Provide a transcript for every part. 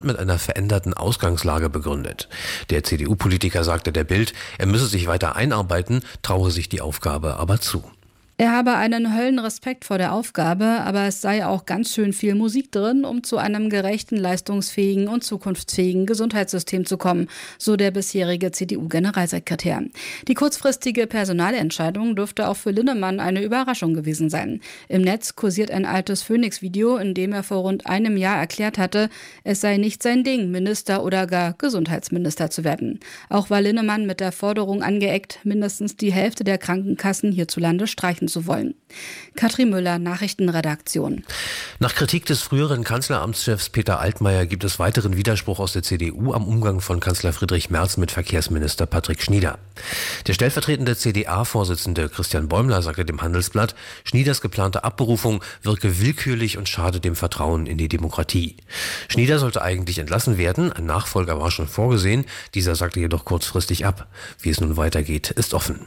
mit einer veränderten Ausgangslage begründet. Der CDU-Politiker sagte der Bild, er müsse sich weiter einarbeiten, traue sich die Aufgabe aber zu. Er habe einen Höllenrespekt vor der Aufgabe, aber es sei auch ganz schön viel Musik drin, um zu einem gerechten, leistungsfähigen und zukunftsfähigen Gesundheitssystem zu kommen, so der bisherige CDU-Generalsekretär. Die kurzfristige Personalentscheidung dürfte auch für Linnemann eine Überraschung gewesen sein. Im Netz kursiert ein altes Phoenix-Video, in dem er vor rund einem Jahr erklärt hatte, es sei nicht sein Ding, Minister oder gar Gesundheitsminister zu werden. Auch war Linnemann mit der Forderung angeeckt, mindestens die Hälfte der Krankenkassen hierzulande streichen zu wollen. Katrin Müller, Nachrichtenredaktion. Nach Kritik des früheren Kanzleramtschefs Peter Altmaier gibt es weiteren Widerspruch aus der CDU am Umgang von Kanzler Friedrich Merz mit Verkehrsminister Patrick Schnieder. Der stellvertretende CDA-Vorsitzende Christian Bäumler sagte dem Handelsblatt, Schnieders geplante Abberufung wirke willkürlich und schade dem Vertrauen in die Demokratie. Schnieder sollte eigentlich entlassen werden, ein Nachfolger war schon vorgesehen, dieser sagte jedoch kurzfristig ab. Wie es nun weitergeht, ist offen.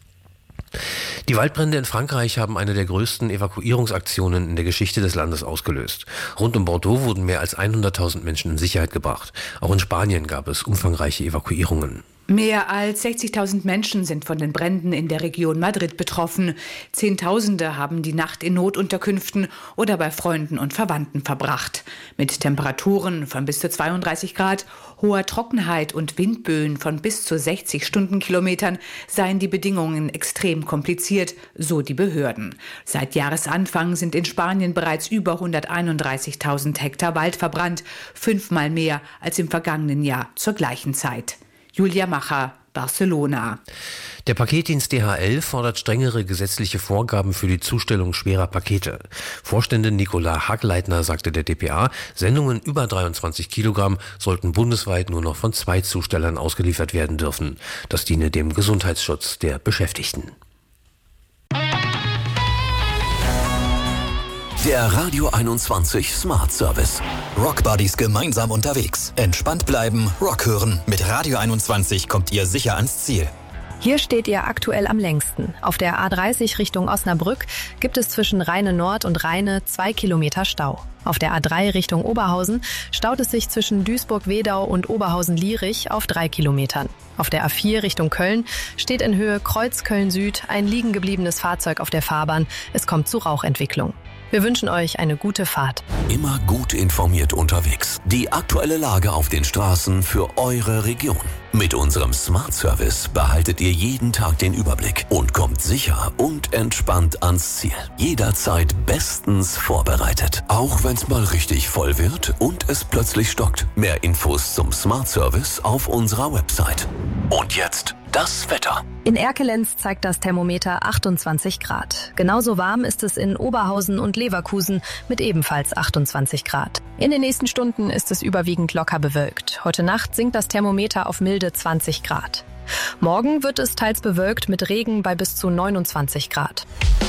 Die Waldbrände in Frankreich haben eine der größten Evakuierungsaktionen in der Geschichte des Landes ausgelöst. Rund um Bordeaux wurden mehr als 100.000 Menschen in Sicherheit gebracht. Auch in Spanien gab es umfangreiche Evakuierungen. Mehr als 60.000 Menschen sind von den Bränden in der Region Madrid betroffen. Zehntausende haben die Nacht in Notunterkünften oder bei Freunden und Verwandten verbracht. Mit Temperaturen von bis zu 32 Grad, hoher Trockenheit und Windböen von bis zu 60 Stundenkilometern seien die Bedingungen extrem kompliziert, so die Behörden. Seit Jahresanfang sind in Spanien bereits über 131.000 Hektar Wald verbrannt, 5-mal mehr als im vergangenen Jahr zur gleichen Zeit. Julia Macher, Barcelona. Der Paketdienst DHL fordert strengere gesetzliche Vorgaben für die Zustellung schwerer Pakete. Vorständin Nicola Hagleitner sagte der dpa, Sendungen über 23 Kilogramm sollten bundesweit nur noch von 2 Zustellern ausgeliefert werden dürfen. Das diene dem Gesundheitsschutz der Beschäftigten. Der Radio 21 Smart Service. Rock Buddies gemeinsam unterwegs. Entspannt bleiben, Rock hören. Mit Radio 21 kommt ihr sicher ans Ziel. Hier steht ihr aktuell am längsten. Auf der A30 Richtung Osnabrück gibt es zwischen Rheine Nord und Rheine 2 Kilometer Stau. Auf der A3 Richtung Oberhausen staut es sich zwischen Duisburg-Wedau und Oberhausen-Lierich auf 3 Kilometern. Auf der A4 Richtung Köln steht in Höhe Kreuz Köln-Süd ein liegen gebliebenes Fahrzeug auf der Fahrbahn. Es kommt zu Rauchentwicklung. Wir wünschen euch eine gute Fahrt. Immer gut informiert unterwegs. Die aktuelle Lage auf den Straßen für eure Region. Mit unserem Smart Service behaltet ihr jeden Tag den Überblick und kommt sicher und entspannt ans Ziel. Jederzeit bestens vorbereitet. Auch wenn es mal richtig voll wird und es plötzlich stockt. Mehr Infos zum Smart Service auf unserer Website. Und jetzt das Wetter. In Erkelenz zeigt das Thermometer 28 Grad. Genauso warm ist es in Oberhausen und Leverkusen mit ebenfalls 28 Grad. In den nächsten Stunden ist es überwiegend locker bewölkt. Heute Nacht sinkt das Thermometer auf milde 20 Grad. Morgen wird es teils bewölkt mit Regen bei bis zu 29 Grad.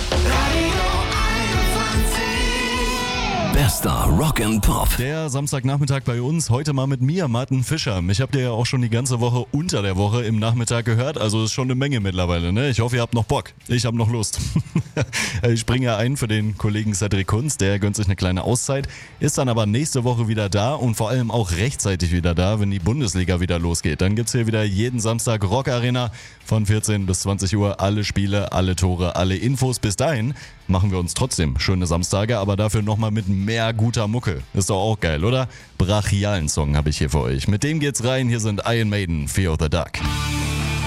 Bester Rock and Pop. Der Samstagnachmittag bei uns, heute mal mit mir, Martin Fischer. Mich habt ihr ja auch schon die ganze Woche unter der Woche im Nachmittag gehört, also ist schon eine Menge mittlerweile, ne? Ich hoffe, ihr habt noch Bock. Ich habe noch Lust. Ich springe ja ein für den Kollegen Cedric Kunz, der gönnt sich eine kleine Auszeit, ist dann aber nächste Woche wieder da und vor allem auch rechtzeitig wieder da, wenn die Bundesliga wieder losgeht. Dann gibt's hier wieder jeden Samstag Rock Arena von 14 bis 20 Uhr, alle Spiele, alle Tore, alle Infos. Bis dahin machen wir uns trotzdem schöne Samstage, aber dafür nochmal mit mehr guter Mucke. Ist doch auch geil, oder? Brachialen Song habe ich hier für euch. Mit dem geht's rein. Hier sind Iron Maiden, Fear of the Dark.